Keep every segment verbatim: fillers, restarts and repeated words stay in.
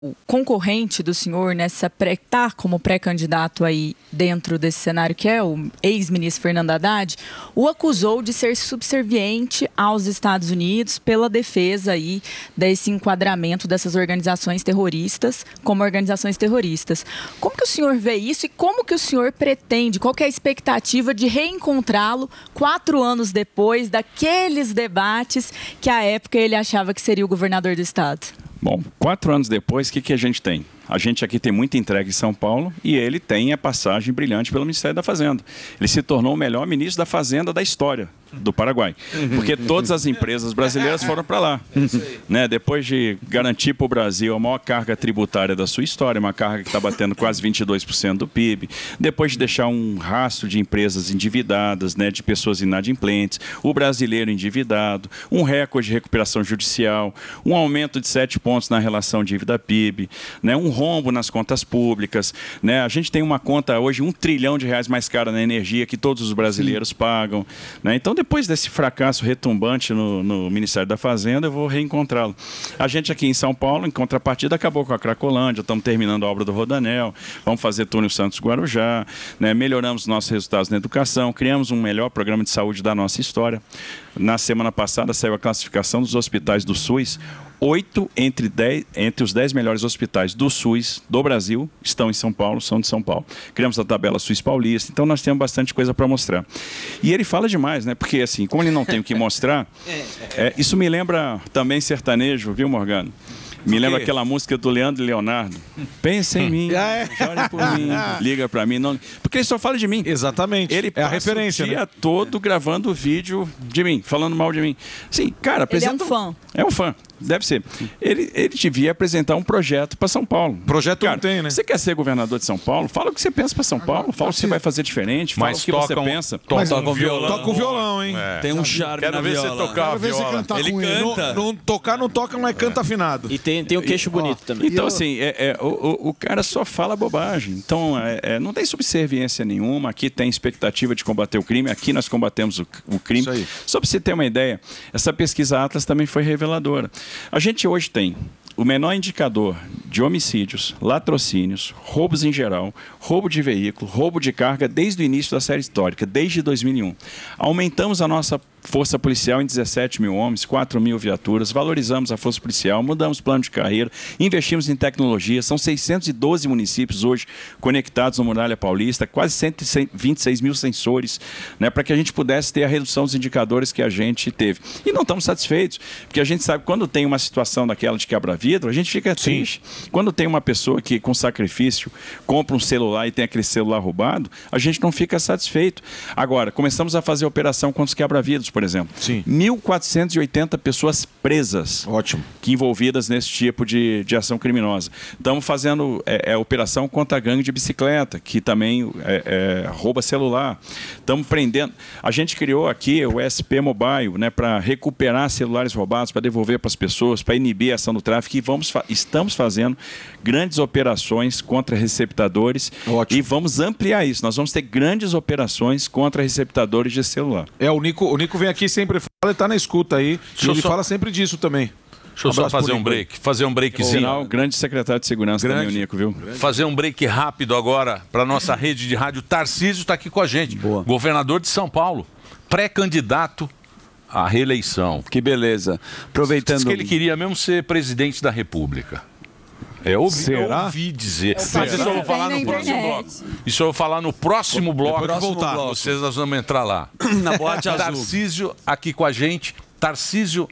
O concorrente do senhor nessa pré, tá como pré-candidato aí dentro desse cenário, que é o ex-ministro Fernando Haddad, o acusou de ser subserviente aos Estados Unidos pela defesa aí desse enquadramento dessas organizações terroristas como organizações terroristas. Como que o senhor vê isso e como que o senhor pretende, qual que é a expectativa de reencontrá-lo quatro anos depois daqueles debates que à época ele achava que seria o governador do estado? Bom, quatro anos depois, o que, que a gente tem? A gente aqui tem muita entrega em São Paulo e ele tem a passagem brilhante pelo Ministério da Fazenda. Ele se tornou o melhor ministro da Fazenda da história do Paraguai, porque todas as empresas brasileiras foram para lá. Né? Depois de garantir para o Brasil a maior carga tributária da sua história, uma carga que está batendo quase vinte e dois por cento do P I B, depois de deixar um rastro de empresas endividadas, né, de pessoas inadimplentes, o brasileiro endividado, um recorde de recuperação judicial, um aumento de sete pontos na relação dívida-P I B, né, um rombo nas contas públicas, né? A gente tem uma conta hoje um trilhão de reais mais cara na energia que todos os brasileiros Sim. pagam, né? Então, depois desse fracasso retumbante no, no Ministério da Fazenda, eu vou reencontrá-lo. A gente aqui em São Paulo, em contrapartida, acabou com a Cracolândia, estamos terminando a obra do Rodanel, vamos fazer túnel Santos-Guarujá, né? Melhoramos nossos resultados na educação, criamos um melhor programa de saúde da nossa história. Na semana passada saiu a classificação dos hospitais do SUS. Oito entre, dez, entre os dez melhores hospitais do SUS do Brasil estão em São Paulo, são de São Paulo. Criamos a tabela SUS paulista, então nós temos bastante coisa para mostrar. E ele fala demais, né? Porque assim, como ele não tem o que mostrar, é, isso me lembra também sertanejo, viu, Morgano? Me lembra aquela música do Leandro e Leonardo. Pensa em mim, chore por mim, liga pra mim. Não... Porque ele só fala de mim. Exatamente. Ele é passa a referência, o dia né? todo gravando vídeo de mim, falando mal de mim. Sim, cara, apresenta... Ele é um fã. É um fã. Deve ser. Ele, ele devia apresentar um projeto para São Paulo. Projeto Cara, não tem, né? Você quer ser governador de São Paulo? Fala o que você pensa para São Paulo. Fala o que você vai fazer diferente. Fala Mas o que toca você um, pensa. Toca Mas, um violão. Toca o violão, hein? É. Tem um charme Quero na ver viola. você tocar a Quero ver você viola. cantar Ele com ele. canta. Não, não tocar, não toca, mas canta afinado. E tem, tem um queixo bonito também. Então, eu- assim, é, é, o, o- o cara só fala bobagem. Então, é, é, não tem subserviência nenhuma. Aqui tem expectativa de combater o crime. Aqui nós combatemos o, o crime. Isso aí. Só para você ter uma ideia, essa pesquisa Atlas também foi reveladora. A gente hoje tem o menor indicador de homicídios, latrocínios, roubos em geral, roubo de veículo, roubo de carga desde o início da série histórica, desde dois mil e um. Aumentamos a nossa força policial em dezessete mil homens, quatro mil viaturas, valorizamos a força policial, mudamos o plano de carreira, investimos em tecnologia, são seiscentos e doze municípios hoje conectados no Muralha Paulista, quase cento e vinte e seis mil sensores, né, para que a gente pudesse ter a redução dos indicadores que a gente teve. E não estamos satisfeitos, porque a gente sabe que quando tem uma situação daquela de quebra-vidro, a gente fica triste. Quando tem uma pessoa que, com sacrifício, compra um celular e tem aquele celular roubado, a gente não fica satisfeito. Agora, começamos a fazer operação contra os quebra-vidros, por exemplo. Sim. mil quatrocentas e oitenta pessoas presas. Ótimo. Que envolvidas nesse tipo de, de ação criminosa. Estamos fazendo é, é, operação contra a gangue de bicicleta, que também é, é, rouba celular. Estamos prendendo. A gente criou aqui o S P Mobile, né, para recuperar celulares roubados, para devolver para as pessoas, para inibir a ação do tráfico. E vamos fa- estamos fazendo grandes operações contra receptadores. Ótimo. E vamos ampliar isso. Nós vamos ter grandes operações contra receptadores de celular. É, o Nico, o Nico vem aqui sempre fala, ele tá na escuta aí. Deixa E eu ele só- fala sempre disso também. Deixa eu só Abraço fazer pro um Nico. break. Fazer um breakzinho. Sinal, grande secretário de segurança Grande. também, o Nico, viu? Fazer um break rápido agora para nossa rede de rádio. Tarcísio está aqui com a gente. Boa. Governador de São Paulo. Pré-candidato à reeleição. Que beleza. Aproveitando. Diz que ele queria mesmo ser presidente da República. É, ouvi, Será? eu ouvi dizer. Mas Será? isso eu vou falar Vem no na próximo internet. bloco. Isso eu vou falar no próximo bloco. Depois que voltar. Vocês nós vamos entrar lá. Na boate azul. Tarcísio aqui com a gente. Tarcísio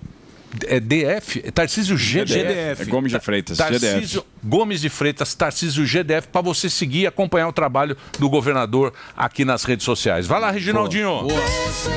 é D F? Tarcísio G D F. G D F. É Gomes de Freitas, G D F. Tarcísio Gomes de Freitas, Tarcísio G D F, para você seguir e acompanhar o trabalho do governador aqui nas redes sociais. Vai lá, Reginaldinho. Boa.